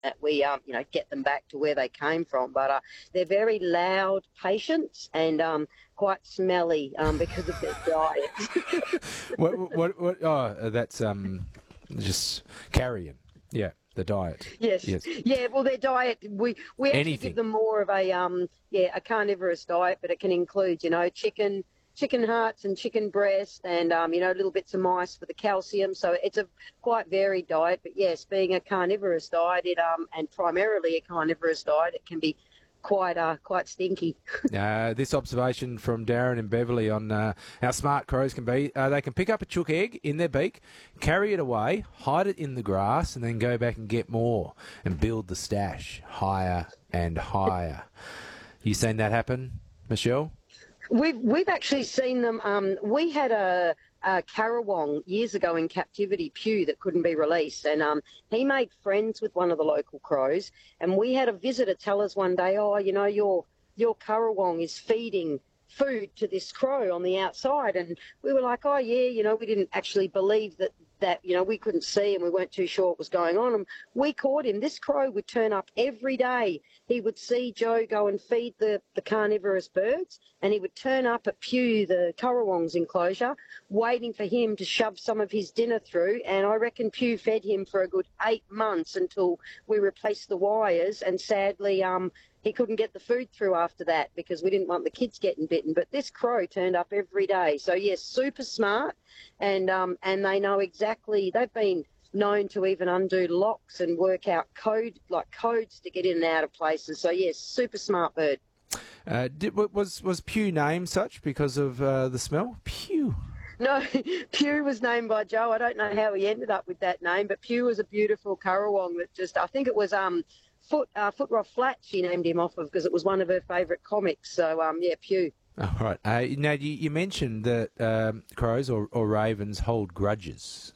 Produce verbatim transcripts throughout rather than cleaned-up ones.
that we, um, you know, get them back to where they came from. But uh, they're very loud patients and um, quite smelly um, because of their diet. what, what, what, oh, that's um, just carrion. Yeah, the diet. Yes. Yes. Yeah, well, their diet, we, we actually Anything. give them more of a, um, yeah, a carnivorous diet, but it can include, you know, chicken, chicken hearts and chicken breast and, um, you know, little bits of mice for the calcium. So it's a quite varied diet. But, yes, being a carnivorous diet it um, and primarily a carnivorous diet, it can be quite uh, quite stinky. uh, this observation from Darren and Beverly on uh, how smart crows can be. Uh, they can pick up a chook egg in their beak, carry it away, hide it in the grass, and then go back and get more and build the stash higher and higher. You seen that happen, Michelle? We've we've actually seen them. Um, we had a, a Currawong years ago in captivity, Pew, that couldn't be released, and um, he made friends with one of the local crows. And we had a visitor tell us one day, "Oh, you know, your your Currawong is feeding food to this crow on the outside." And we were like, "Oh, yeah, you know, we didn't actually believe that." that, you know, we couldn't see and we weren't too sure what was going on. And we caught him. This crow would turn up every day. He would see Joe go and feed the, the carnivorous birds, and he would turn up at Pew, the Currawong's enclosure, waiting for him to shove some of his dinner through. And I reckon Pew fed him for a good eight months until we replaced the wires. And sadly, um, he couldn't get the food through after that because we didn't want the kids getting bitten. But this crow turned up every day. So, yes, super smart. And um, and they know exactly, they've been known to even undo locks and work out code, like codes to get in and out of places. So, yes, super smart bird. Uh, did, was, was Pew named such because of uh, the smell? Pew. No, Pew was named by Joe. I don't know how he ended up with that name, but Pew was a beautiful Currawong that just, I think it was... um. Foot uh, Footrock Flat she named him off of because it was one of her favourite comics. So, um, yeah, Pew. All right. Uh, now, you, you mentioned that um, crows or, or ravens hold grudges.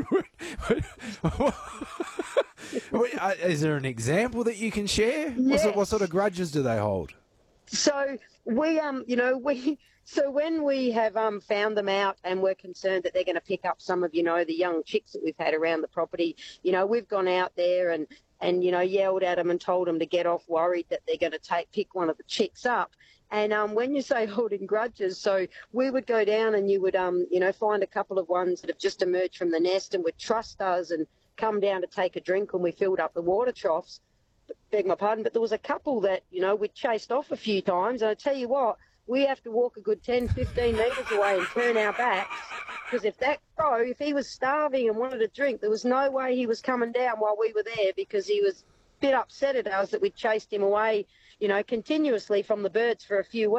Is there an example that you can share? Yes. What, sort, what sort of grudges do they hold? So we, um, you know, we. So when we have um, found them out and we're concerned that they're going to pick up some of, you know, the young chicks that we've had around the property, you know, we've gone out there and, and you know, yelled at them and told them to get off, worried that they're going to take pick one of the chicks up. And um, when you say holding grudges, so we would go down and you would, um, you know, find a couple of ones that have just emerged from the nest and would trust us and come down to take a drink when we filled up the water troughs. Beg my pardon, but there was a couple that, you know, we'd chased off a few times. And I tell you what, we have to walk a good ten, fifteen metres away and turn our backs because if that crow, if he was starving and wanted a drink, there was no way he was coming down while we were there because he was a bit upset at us that we'd chased him away, you know, continuously from the birds for a few weeks.